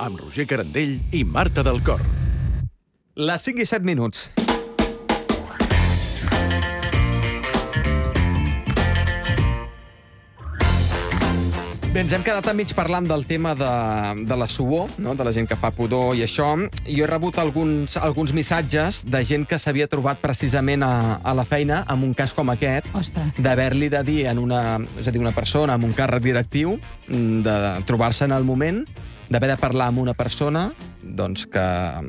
amb Roger Carandell i Marta del Cor. Les 5 i 7 minuts. Bé, ens hem quedat a mig parlant del tema de la suor, no? De la gent que fa pudor i això. Jo he rebut alguns missatges de gent que s'havia trobat precisament a la feina amb un cas com aquest, d'haver-li de dir és a dir, una persona amb un càrrec directiu, de trobar-se en el moment, d'haver de parlar amb una persona, doncs que...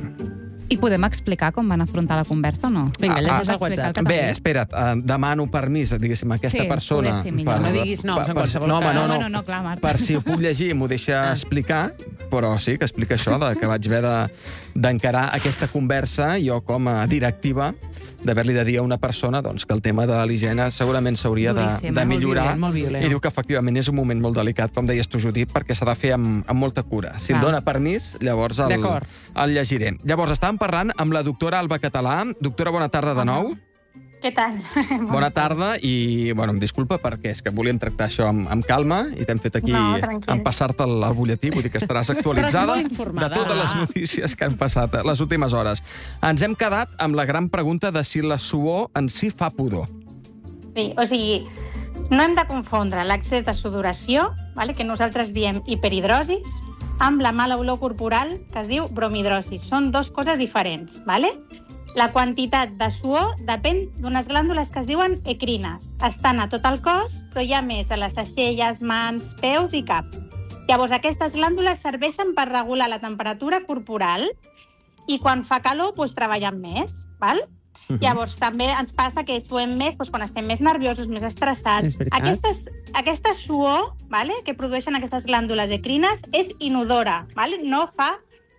I podem explicar com van afrontar la conversa o no? Vinga, llegeix el WhatsApp. Bé, espera't, demano permís, diguéssim, a aquesta persona... Sí, millor. No diguis noms en qualsevol cas. No, clar, Marta. Per si ho puc llegir, m'ho deixa explicar, però sí que explica això, que vaig haver d'encarar aquesta conversa, jo com a directiva, d'haver-li de dir a una persona doncs, que el tema de l'higiene segurament s'hauria de millorar. Molt violent. I diu que efectivament és un moment molt delicat, com deies tu, Judit, perquè s'ha de fer amb molta cura. Si em dona permís, llavors el llegiré. Llavors, estàvem parlant amb la doctora Alba Català. Doctora, bona tarda de nou. Què tal? Bona tarda i, em disculpa perquè és que volíem tractar això amb calma i t'hem fet aquí empassar-te el butlletí, vull dir que estaràs actualitzada de totes les notícies que han passat les últimes hores. Ens hem quedat amb la gran pregunta de si la suor en si fa pudor. Sí, o sigui, no hem de confondre l'accés de sudoració, que nosaltres diem hiperhidrosis, amb la mala olor corporal, que es diu bromhidrosis. Són dues coses diferents, ¿vale? La quantitat de suor depèn d'unes glàndules que es diuen ecrines. Estan a tot el cos, però hi ha més a les aixelles, mans, peus i cap. Llavors, aquestes glàndules serveixen per regular la temperatura corporal i quan fa calor treballen més, val? Llavors, també ens passa que suem més quan estem més nerviosos, més estressats. Aquesta suor que produeixen aquestes glàndules ecrines és inodora, no fa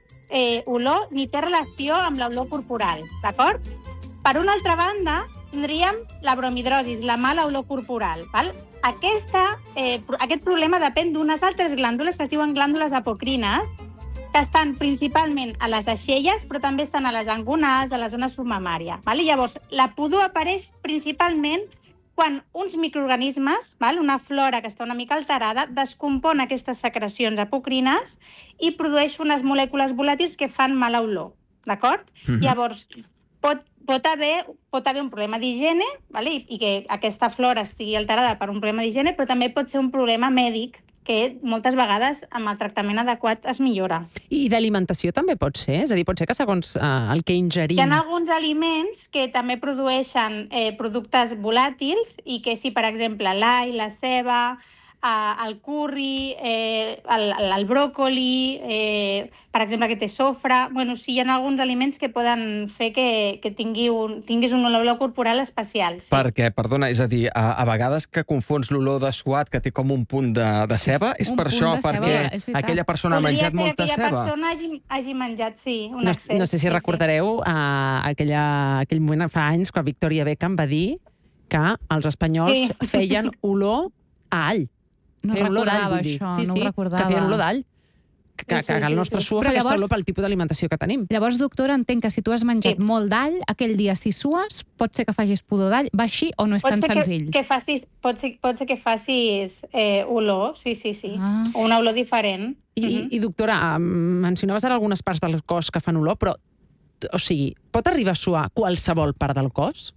olor ni té relació amb l'olor corporal, d'acord? Per una altra banda, tindríem la bromhidrosis, la mala olor corporal, val? Aquest problema depèn d'unes altres glàndules que es diuen glàndules apocrines, que estan principalment a les aixelles, però també estan a les angonals, a la zona submamària. Llavors, la pudor apareix principalment quan uns microorganismes, una flora que està una mica alterada, descompon aquestes secrecions apocrines i produeix unes molècules volàtils que fan mala olor, d'acord? Llavors, pot haver un problema d'higiene, i que aquesta flora estigui alterada per un problema d'higiene, però també pot ser un problema mèdic que moltes vegades amb el tractament adequat es millora. I d'alimentació també pot ser? És a dir, pot ser que segons el que ingerim... Hi ha alguns aliments que també produeixen productes volàtils i que si, per exemple, l'all, la ceba, el curri, el bròcoli, per exemple, que té sofre... Sí, hi ha alguns aliments que poden fer que tinguis una olor corporal especial. Sí. Perquè, perdona, és a dir, a vegades que confons l'olor de suat, que té com un punt de ceba, és per això, perquè aquella persona ha menjat molta ceba? Podria ser que aquella persona hagi menjat, sí, un excés. No sé si recordareu aquell moment fa anys quan Victoria Beckham va dir que els espanyols feien olor a all. No recordava això, no ho recordava. Que feien olor d'all. Que el nostre suor fa aquesta olor pel tipus d'alimentació que tenim. Llavors, doctora, entenc que si tu has menjat molt d'all, aquell dia si sues, pot ser que facis pudor d'all. Va així o no és tan senzill? Pot ser que facis olor, sí. Una olor diferent. I doctora, mencionaves ara algunes parts del cos que fan olor, però, o sigui, pot arribar a suar qualsevol part del cos?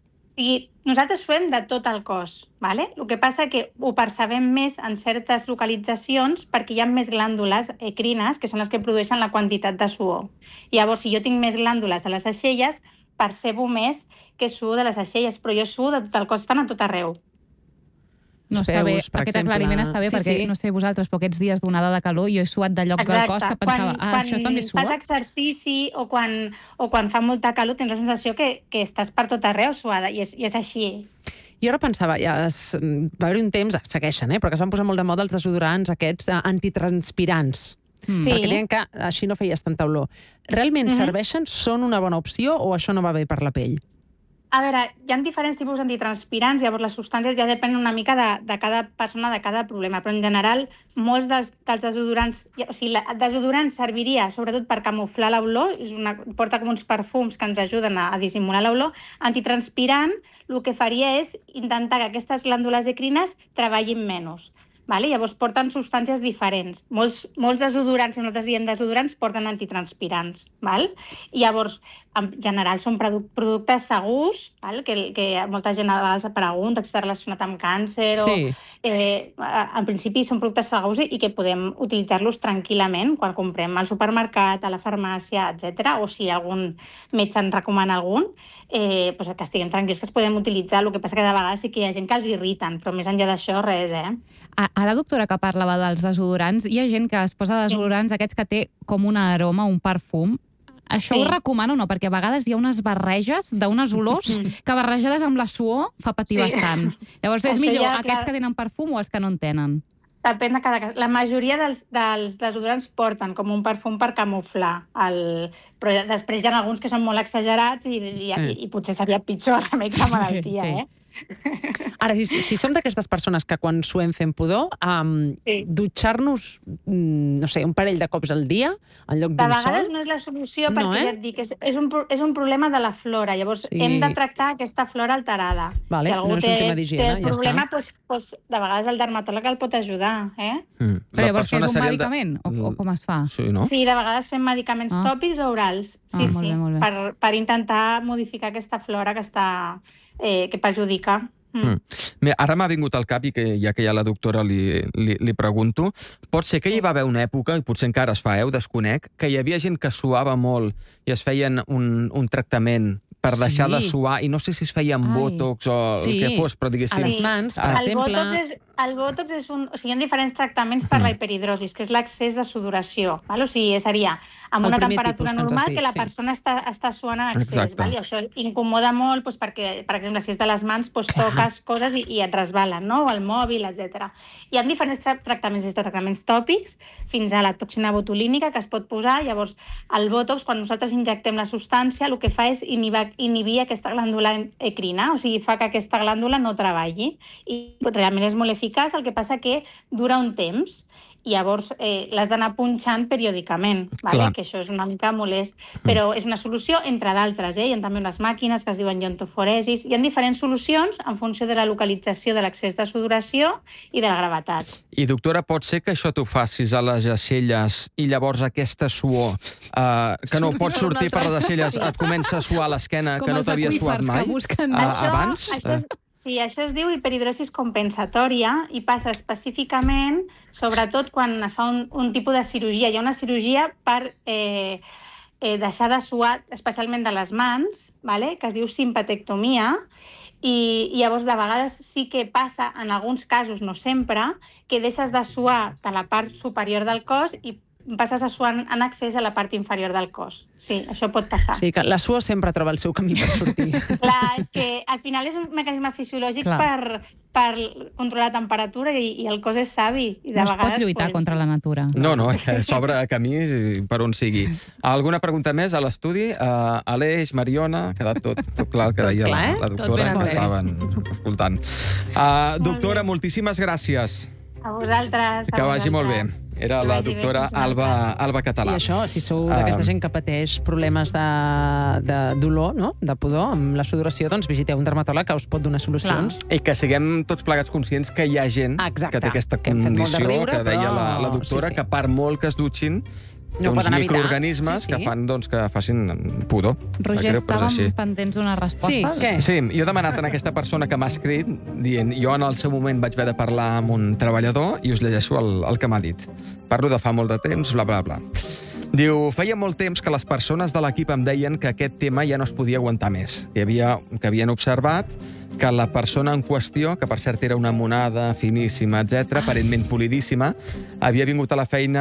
I nosaltres suem de tot el cos, ¿vale? El que passa que ho percebem més en certes localitzacions perquè hi ha més glàndules ecrines, que són les que produeixen la quantitat de suor. Llavors, si jo tinc més glàndules a les aixelles, percebo més que suo de les aixelles, però jo suo de tot el cos, estan a tot arreu. No està bé, aquest aclariment està bé, perquè no sé vosaltres, però aquests dies d'onada de calor jo he suat de llocs del cos que pensava, això també sua? Quan fas exercici o quan fa molta calor tens la sensació que estàs per tot arreu suada, i és així. Jo ara pensava, va haver un temps, segueixen, però que es van posar molt de moda els desodorants aquests antitranspirants. Perquè deien que així no feies tanta olor. Realment serveixen? Són una bona opció o això no va bé per la pell? A veure, hi ha diferents tipus d'antitranspirants, llavors les substàncies ja depenen una mica de cada persona, de cada problema, però en general molts dels desodorants, o sigui, el desodorant serviria sobretot per camuflar l'olor, porta com uns perfums que ens ajuden a dissimular l'olor. Antitranspirant el que faria és intentar que aquestes glàndules ecrines treballin menys. Llavors porten substàncies diferents. Molts desodorants, si nosaltres diem desodorants, porten antitranspirants. I llavors, en general, són productes segurs, que molta gent a vegades pregunta si està relacionat amb càncer. En principi són productes segurs i que podem utilitzar-los tranquil·lament quan comprem al supermercat, a la farmàcia, etc. O si algun metge en recomana algun, que estiguem tranquils que els podem utilitzar. El que passa que de vegades sí que hi ha gent que els irriten, però més enllà d'això, res, Ara, doctora, que parlava dels desodorants, hi ha gent que es posa desodorants aquests que té com un aroma, un perfum. Això ho recomano o no? Perquè a vegades hi ha unes barreges d'unes olors que barrejades amb la suor fa patir bastant. Llavors és millor aquests que tenen perfum o els que no en tenen? Depèn de cada cas. La majoria dels desodorants porten com un perfum per camuflar, però després hi ha alguns que són molt exagerats i potser seria pitjor el remei que la malaltia, Ara, si som d'aquestes persones que quan suem fem pudor, dutxar-nos, no sé, un parell de cops al dia, en lloc d'un sol... De vegades no és la solució perquè, ja et dic, és un problema de la flora. Llavors, hem de tractar aquesta flora alterada. Si algú té el problema, doncs de vegades el dermatòleg el pot ajudar. Però llavors és un medicament? O com es fa? Sí, de vegades fem medicaments tòpics o orals. Sí, per intentar modificar aquesta flora que perjudica. Ara m'ha vingut al cap, i ja que hi ha la doctora li pregunto, pot ser que hi va haver una època, i potser encara es fa, ho desconec, que hi havia gent que suava molt i es feien un tractament per deixar de suar, i no sé si es feia amb bòtox o el que fos, però diguéssim... A les mans, per exemple... El bòtox és hi ha diferents tractaments per la hiperhidrosis, que és l'excés de sudoració. O sigui, seria amb una temperatura normal que la persona està suant en excés. I això incomoda molt perquè, per exemple, si és de les mans, toques coses i et resbalen, o el mòbil, etc. Hi ha diferents tractaments, des de tractaments tòpics fins a la toxina botulínica que es pot posar. Llavors, el bòtox, quan nosaltres injectem la substància, el que fa és inhibir aquesta glàndula ecrina, o sigui, fa que aquesta glàndula no treballi. I realment és molt eficaç. El que passa que dura un temps i llavors l'has d'anar punxant periòdicament, que això és una mica molest, però és una solució entre d'altres. Hi ha també unes màquines que es diuen iontoforesis. Hi ha diferents solucions en funció de la localització de l'excés de sudoració i de la gravetat. I, doctora, pot ser que això t'ho facis a les aixelles i llavors aquesta suor que no pot sortir per les aixelles et comença a suar l'esquena que no t'havia suat mai abans? Sí, això es diu hiperhidrosis compensatòria i passa específicament, sobretot quan es fa un tipus de cirurgia. Hi ha una cirurgia per deixar de suar, especialment de les mans, que es diu simpatectomia, i llavors de vegades sí que passa, en alguns casos, no sempre, que deixes de suar de la part superior del cos i passes a suar en excés a la part inferior del cos. Sí, això pot passar. Sí, que la suor sempre troba el seu camí per sortir. Clar, és que al final és un mecanisme fisiològic per controlar la temperatura i el cos és savi. I de no es pot lluitar contra la natura. No, s'obre camí per on sigui. Alguna pregunta més a l'estudi? Aleix, Mariona, ha quedat tot clar el que deia la doctora, que estaven escoltant. Doctora, moltíssimes gràcies. A vosaltres. Que vagi molt bé. Era la doctora Alba Català. I això, si sou d'aquesta gent que pateix problemes de dolor, de pudor, amb la sudoració, doncs visiteu un dermatòleg que us pot donar solucions. I que siguem tots plegats conscients que hi ha gent que té aquesta condició, que deia la doctora, que per molt que es dutxin, uns microorganismes que fan que facin pudor. Roger, estàvem pendents d'una resposta? Sí, jo he demanat a aquesta persona que m'ha escrit dient, jo en el seu moment vaig haver de parlar amb un treballador i us llegeixo el que m'ha dit. Parlo de fa molt de temps, bla, bla, bla. Diu, feia molt temps que les persones de l'equip em deien que aquest tema ja no es podia aguantar més, que havien observat que la persona en qüestió, que per cert era una monada finíssima, etc., aparentment polidíssima, havia vingut a la feina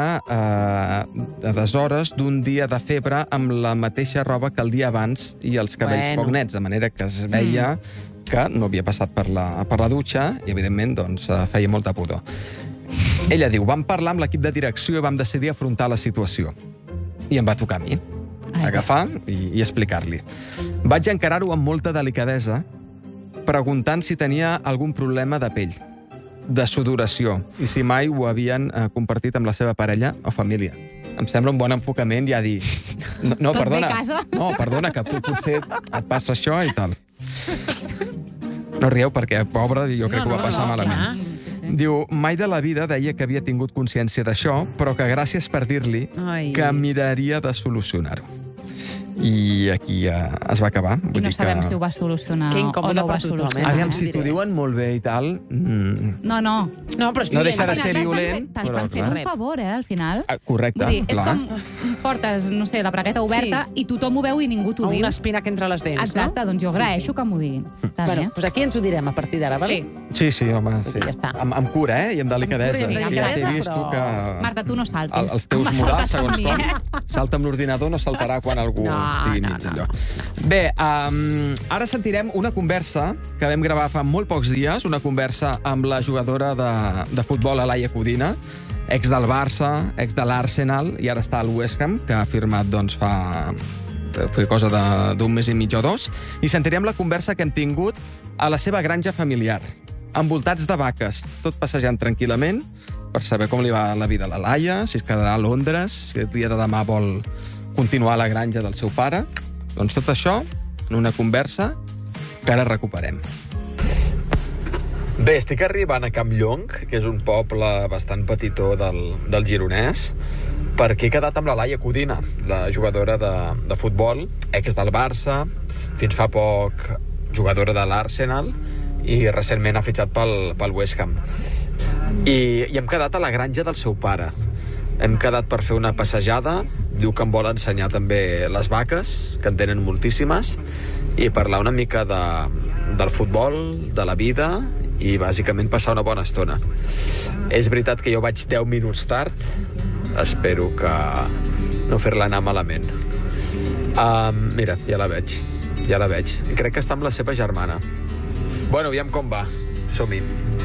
a deshores d'un dia de febre amb la mateixa roba que el dia abans i els cabells poc nets, de manera que es veia que no havia passat per la dutxa i, evidentment, feia molta pudor. Ella diu, vam parlar amb l'equip de direcció i vam decidir afrontar la situació. I em va tocar a mi agafar i explicar-li. Vaig encarar-ho amb molta delicadesa, preguntant si tenia algun problema de pell, de sudoració, i si mai ho havien compartit amb la seva parella o família. Em sembla un bon enfocament ja dir... No, perdona, que tu potser et passa això i tal. No rieu perquè, pobre, jo crec que ho va passar malament. Diu, mai de la vida deia que havia tingut consciència d'això, però que gràcies per dir-li que miraria de solucionar-ho. I aquí es va acabar. I no sabem si ho va solucionar o no ho va solucionar. Aviam, si t'ho diuen molt bé i tal... No. No, però és no deixa de ser violent. T'estan fent un favor, al final. Correcte, clar. És clar. com portes, no sé, la bragueta oberta i tothom ho veu i ningú t'ho diu. Una espina que entra a les dents, Exacte, doncs jo agraeixo que m'ho diguin. Bueno, doncs aquí ens ho direm a partir d'ara, vale? Sí, home, sí. Ja està. Amb cura, i amb delicadesa. Ja t'he vist tu que... Marta, tu no saltis. Els teus modals, segons com, salta amb l'ordinador, no saltarà quan algú estigui mig allò. Bé, ara sentirem una conversa que vam gravar fa molt pocs dies, una conversa amb la jugadora de futbol Laia Codina, ex del Barça, ex de l'Arsenal, i ara està al West Ham, que ha firmat fa cosa d'un mes i mig o dos, i sentirem la conversa que hem tingut a la seva granja familiar, envoltats de vaques, tot passejant tranquil·lament, per saber com li va la vida a la Laia, si es quedarà a Londres, si el dia de demà vol continuar a la granja del seu pare. Doncs tot això en una conversa que ara recuperem. Bé, estic arribant a Campllong, que és un poble bastant petitó del Gironès, perquè he quedat amb la Laia Codina, la jugadora de futbol, ex del Barça, fins fa poc jugadora de l'Arsenal, i recentment ha fitxat pel West Ham. I hem quedat a la granja del seu pare. Hem quedat per fer una passejada, diu que em vol ensenyar també les vaques, que en tenen moltíssimes, i parlar una mica del futbol, de la vida, i bàsicament passar una bona estona. És veritat que jo vaig 10 minuts tard, espero que no fer-la anar malament. Mira, ja la veig. Crec que està amb la seva germana. Bueno, aviam com va. Som-hi.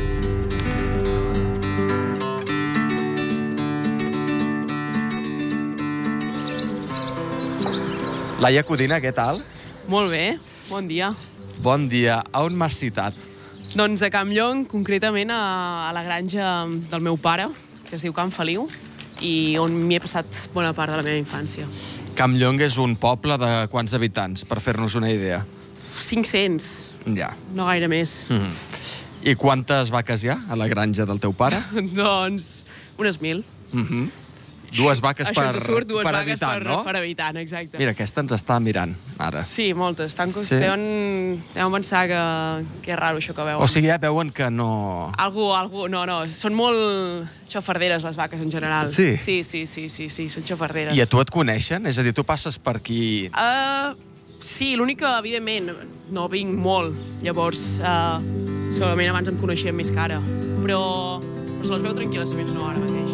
Laia Codina, què tal? Molt bé, bon dia. Bon dia. A on m'has citat? Doncs a Campllong, concretament a la granja del meu pare, que es diu Can Feliu, i on m'hi he passat bona part de la meva infància. Campllong és un poble de quants habitants, per fer-nos una idea? 500. Ja. No gaire més. I quantes vaques hi ha a la granja del teu pare? Doncs unes 1.000. Dues vaques Això ens surt, dues per vaques habitant, no? per habitant, exacte. Mira, aquesta ens està mirant, ara. Sí, moltes. Deuen pensar que és raro això que veuen. O sigui, ja veuen que no... No. Són molt xafarderes, les vaques, en general. Sí? Sí, són xafarderes. I a tu et coneixen? És a dir, tu passes per aquí... Sí, l'únic que, evidentment, no vinc molt. Llavors, segurament abans em coneixien més que ara. Però se les veu tranquil·les, més no, ara mateix.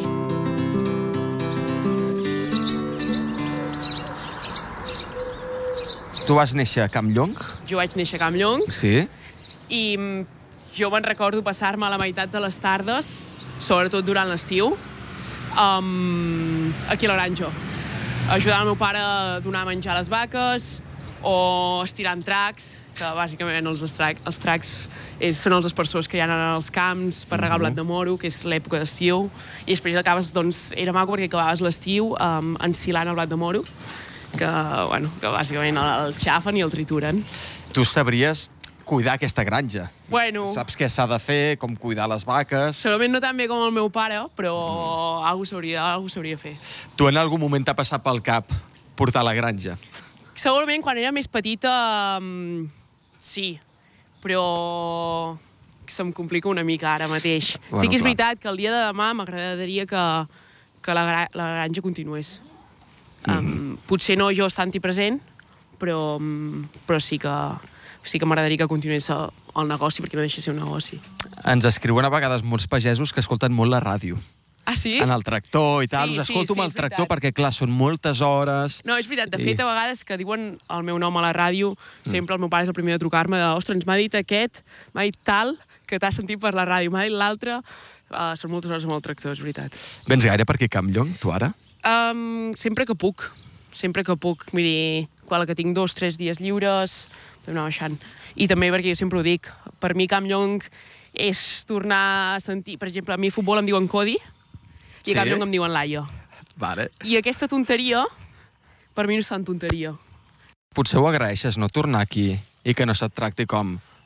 Tu vas néixer a Campllong? Jo vaig néixer a Campllong. Sí. I jo me'n recordo passar-me a la meitat de les tardes, sobretot durant l'estiu, aquí a la granja, ajudant el meu pare a donar a menjar les vaques o estirant tracs, que bàsicament els tracs són els aspersors que hi ha als camps per regar blat de moro, que és l'època d'estiu, i després acabes, doncs, era maco perquè acabaves l'estiu ensilant el blat de moro, que bàsicament el xafen i el trituren. Tu sabries cuidar aquesta granja. Bueno. Saps què s'ha de fer, com cuidar les vaques... Segurament no tan bé com el meu pare, però alguna sabria fer. Tu en algun moment t'ha passat pel cap portar la granja? Segurament quan era més petita, sí, però se'm complica una mica ara mateix. Bueno, sí que és clar. veritat que el dia de demà m'agradaria que la granja continués. Potser no jo estant-hi present, però sí que m'agradaria que continués el negoci, perquè no deixa de ser un negoci. Ens escriuen a vegades molts pagesos que escolten molt la ràdio. Ah, sí? En el tractor i tal. Sí, Us escolto sí, amb el és tractor veritat. perquè, clar, són moltes hores... No, és veritat. De fet, a vegades que diuen el meu nom a la ràdio, sempre el meu pare és el primer de trucar-me de ostres, m'ha dit aquest, m'ha dit tal, que t'has sentit per la ràdio, m'ha dit l'altre. Són moltes hores amb el tractor, és veritat. Vens gaire per aquí a Campllong, tu ara? Sempre que puc. Vull dir, quan que tinc 2 o 3 dies lliures, podem anar baixant. I també perquè jo sempre ho dic, per mi Campllong és tornar a sentir... Per exemple, a mi a futbol em diuen Codi, i a Campllong em diuen Laia. Vale. I aquesta tonteria, per mi no és tan tonteria. Potser ho agraeixes, no tornar aquí i que no se't tracti com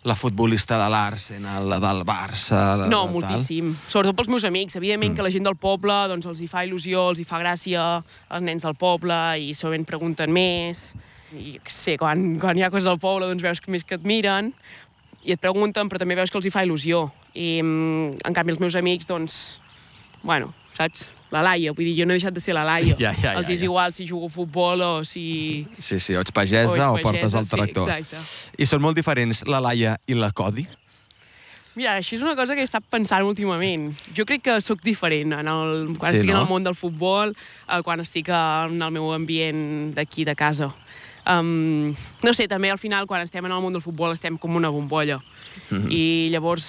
la futbolista de l'Arsenal, la del Barça... No, moltíssim. Sobretot pels meus amics. Evidentment que la gent del poble doncs, els hi fa il·lusió, els hi fa gràcia els nens del poble i segurament pregunten més. I sé, quan hi ha coses al poble doncs veus que més que et miren i et pregunten, però també veus que els hi fa il·lusió. I en canvi els meus amics, doncs, bueno, saps? La Laia, vull dir, jo no he deixat de ser la Laia. Els és igual si jugo a futbol o si... Sí, o ets pagesa o portes el tractor. Sí, exacte. I són molt diferents la Laia i la Codi? Mira, això és una cosa que he estat pensant últimament. Jo crec que sóc diferent quan estic en el món del futbol, quan estic en el meu ambient d'aquí, de casa. No sé, també al final, quan estem en el món del futbol, estem com una bombolla. I llavors